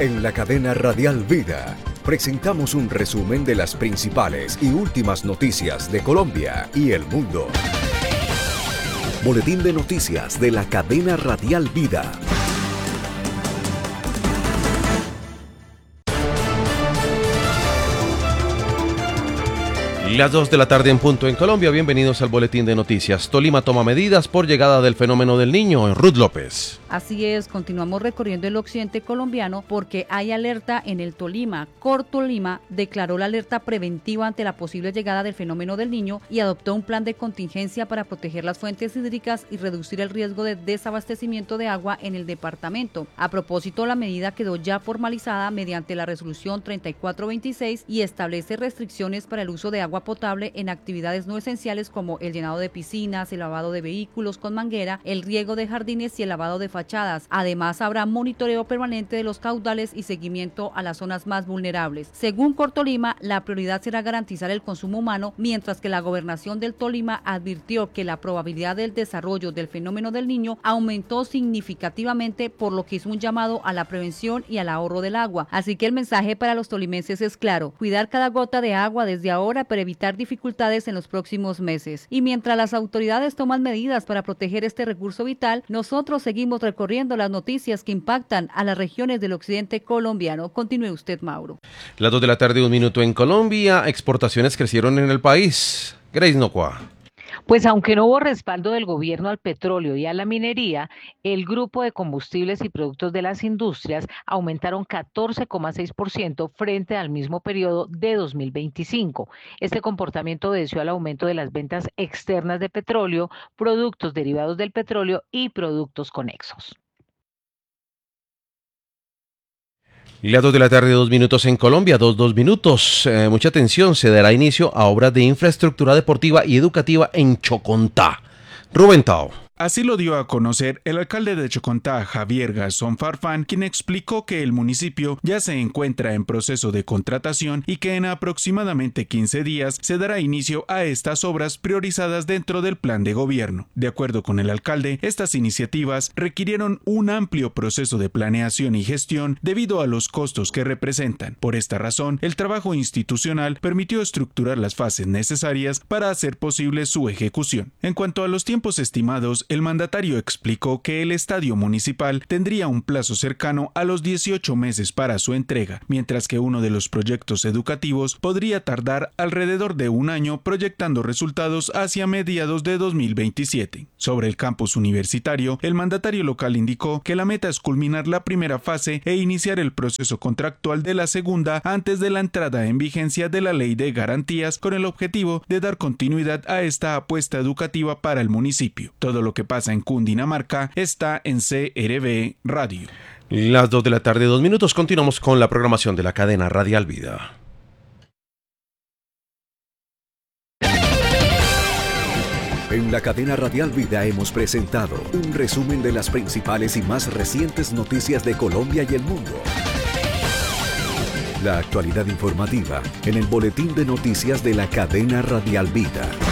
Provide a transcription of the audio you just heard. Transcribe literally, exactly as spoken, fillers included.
En la cadena Radial Vida presentamos un resumen de las principales y últimas noticias de Colombia y el mundo. Boletín de noticias de la cadena Radial Vida. Las dos de la tarde en punto en Colombia. Bienvenidos al Boletín de Noticias. Tolima toma medidas por llegada del fenómeno del Niño. Ruth López. Así es, continuamos recorriendo el occidente colombiano porque hay alerta en el Tolima. Cortolima declaró la alerta preventiva ante la posible llegada del fenómeno del Niño y adoptó un plan de contingencia para proteger las fuentes hídricas y reducir el riesgo de desabastecimiento de agua en el departamento. A propósito, la medida quedó ya formalizada mediante la resolución treinta y cuatro veintiséis y establece restricciones para el uso de agua potable en actividades no esenciales como el llenado de piscinas, el lavado de vehículos con manguera, el riego de jardines y el lavado de fachadas. Además, habrá monitoreo permanente de los caudales y seguimiento a las zonas más vulnerables. Según Cortolima, la prioridad será garantizar el consumo humano, mientras que la gobernación del Tolima advirtió que la probabilidad del desarrollo del fenómeno del Niño aumentó significativamente, por lo que hizo un llamado a la prevención y al ahorro del agua. Así que el mensaje para los tolimenses es claro: cuidar cada gota de agua desde ahora para evitar dificultades en los próximos meses. Y mientras las autoridades toman medidas para proteger este recurso vital, nosotros seguimos recorriendo las noticias que impactan a las regiones del occidente colombiano. Continúe usted, Mauro. Las dos de la tarde, un minuto en Colombia. Exportaciones crecieron en el país. Grace Nocua. Pues aunque no hubo respaldo del gobierno al petróleo y a la minería, el grupo de combustibles y productos de las industrias aumentaron catorce coma seis por ciento frente al mismo periodo de dos mil veinticinco. Este comportamiento obedeció al aumento de las ventas externas de petróleo, productos derivados del petróleo y productos conexos. Las dos de la tarde, dos minutos en Colombia, dos, dos minutos. Eh, mucha atención, se dará inicio a obras de infraestructura deportiva y educativa en Chocontá. Rubén Tao. Así lo dio a conocer el alcalde de Chocontá, Javier Garzón Farfán, quien explicó que el municipio ya se encuentra en proceso de contratación y que en aproximadamente quince días se dará inicio a estas obras priorizadas dentro del plan de gobierno. De acuerdo con el alcalde, estas iniciativas requirieron un amplio proceso de planeación y gestión debido a los costos que representan. Por esta razón, el trabajo institucional permitió estructurar las fases necesarias para hacer posible su ejecución. En cuanto a los tiempos estimados, el mandatario explicó que el estadio municipal tendría un plazo cercano a los dieciocho meses para su entrega, mientras que uno de los proyectos educativos podría tardar alrededor de un año, proyectando resultados hacia mediados de dos mil veintisiete. Sobre el campus universitario, el mandatario local indicó que la meta es culminar la primera fase e iniciar el proceso contractual de la segunda antes de la entrada en vigencia de la Ley de Garantías, con el objetivo de dar continuidad a esta apuesta educativa para el municipio. Todo lo que pasa en Cundinamarca está en C R V Radio. Las dos de la tarde, dos minutos. Continuamos con la programación de la cadena Radial Vida. En la cadena Radial Vida hemos presentado un resumen de las principales y más recientes noticias de Colombia y el mundo. La actualidad informativa en el Boletín de Noticias de la cadena Radial Vida.